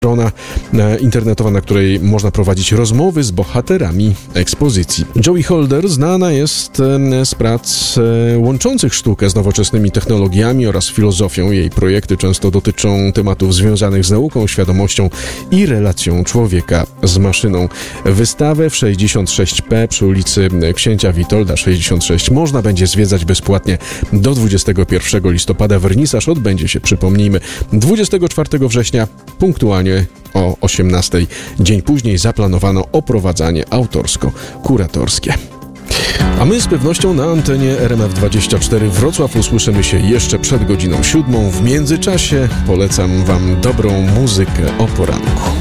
Strona internetowa, na której można prowadzić rozmowy z bohaterami ekspozycji. Joey Holder znana jest z prac łączących sztukę z nowoczesnymi technologiami oraz filozofią. Jej projekty często dotyczą tematów związanych z nauką, świadomością i relacją człowieka z maszyną. Wystawę w 66P przy ulicy Księcia Witolda 66 można będzie zwiedzać bezpłatnie do 21 listopada. Wernisaż odbędzie się, przypomnijmy, 24 września punktualnie o 18:00. Dzień później zaplanowano oprowadzanie autorsko-kuratorskie. A my z pewnością na antenie RMF24 Wrocław usłyszymy się jeszcze przed godziną 7:00. W międzyczasie polecam Wam dobrą muzykę o poranku.